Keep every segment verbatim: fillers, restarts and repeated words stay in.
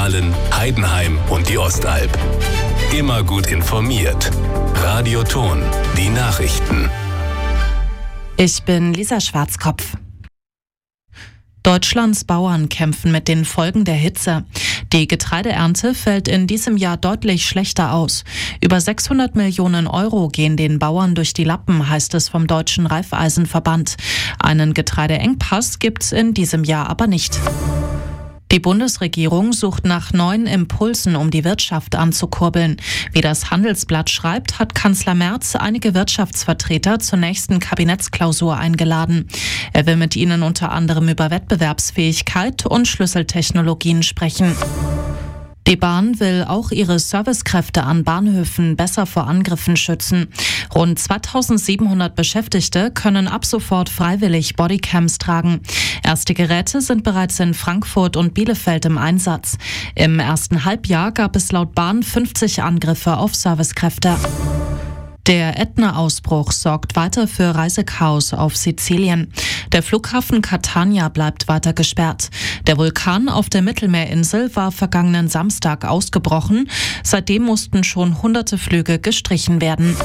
Aalen, Heidenheim und die Ostalb. Immer gut informiert. Radio Ton, die Nachrichten. Ich bin Lisa Schwarzkopf. Deutschlands Bauern kämpfen mit den Folgen der Hitze. Die Getreideernte fällt in diesem Jahr deutlich schlechter aus. Über sechshundert Millionen Euro gehen den Bauern durch die Lappen, heißt es vom Deutschen Raiffeisenverband. Einen Getreideengpass gibt's in diesem Jahr aber nicht. Die Bundesregierung sucht nach neuen Impulsen, um die Wirtschaft anzukurbeln. Wie das Handelsblatt schreibt, hat Kanzler Merz einige Wirtschaftsvertreter zur nächsten Kabinettsklausur eingeladen. Er will mit ihnen unter anderem über Wettbewerbsfähigkeit und Schlüsseltechnologien sprechen. Die Bahn will auch ihre Servicekräfte an Bahnhöfen besser vor Angriffen schützen. Rund zweitausendsiebenhundert Beschäftigte können ab sofort freiwillig Bodycams tragen. Erste Geräte sind bereits in Frankfurt und Bielefeld im Einsatz. Im ersten Halbjahr gab es laut Bahn fünfzig Angriffe auf Servicekräfte. Der Ätna-Ausbruch sorgt weiter für Reisechaos auf Sizilien. Der Flughafen Catania bleibt weiter gesperrt. Der Vulkan auf der Mittelmeerinsel war vergangenen Samstag ausgebrochen. Seitdem mussten schon hunderte Flüge gestrichen werden.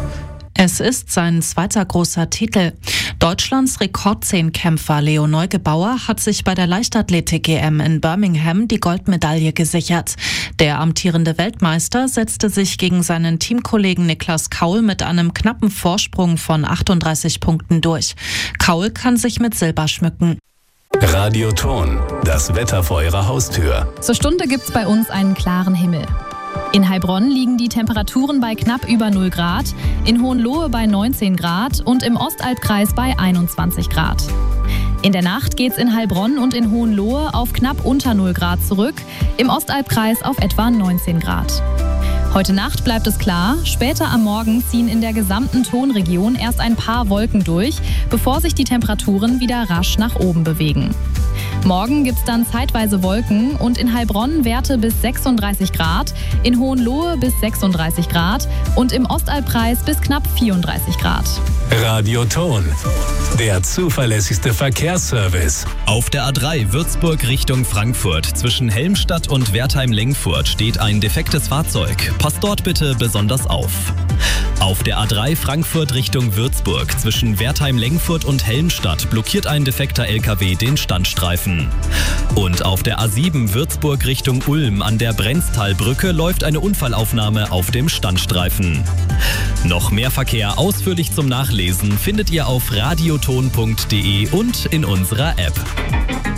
Es ist sein zweiter großer Titel. Deutschlands Rekordzehnkämpfer Leo Neugebauer hat sich bei der Leichtathletik-E M in Birmingham die Goldmedaille gesichert. Der amtierende Weltmeister setzte sich gegen seinen Teamkollegen Niklas Kaul mit einem knappen Vorsprung von achtunddreißig Punkten durch. Kaul kann sich mit Silber schmücken. Radio Ton, das Wetter vor Ihrer Haustür. Zur Stunde gibt's bei uns einen klaren Himmel. In Heilbronn liegen die Temperaturen bei knapp über null Grad, in Hohenlohe bei neunzehn Grad und im Ostalbkreis bei einundzwanzig Grad. In der Nacht geht's in Heilbronn und in Hohenlohe auf knapp unter null Grad zurück, im Ostalbkreis auf etwa neunzehn Grad. Heute Nacht bleibt es klar, später am Morgen ziehen in der gesamten Tonregion erst ein paar Wolken durch, bevor sich die Temperaturen wieder rasch nach oben bewegen. Morgen gibt's dann zeitweise Wolken und in Heilbronn Werte bis sechsunddreißig Grad, in Hohenlohe bis sechsunddreißig Grad und im Ostalbkreis bis knapp vierunddreißig Grad. Radio Ton, der zuverlässigste Verkehrsservice. Auf der A drei Würzburg Richtung Frankfurt zwischen Helmstadt und Wertheim-Lengfurt steht ein defektes Fahrzeug. Passt dort bitte besonders auf. Auf der A drei Frankfurt Richtung Würzburg zwischen Wertheim-Lengfurt und Helmstadt blockiert ein defekter L K W den Standstreifen. Und auf der A sieben Würzburg Richtung Ulm an der Brenztalbrücke läuft eine Unfallaufnahme auf dem Standstreifen. Noch mehr Verkehr ausführlich zum Nachlesen findet ihr auf radioton punkt de und in unserer App.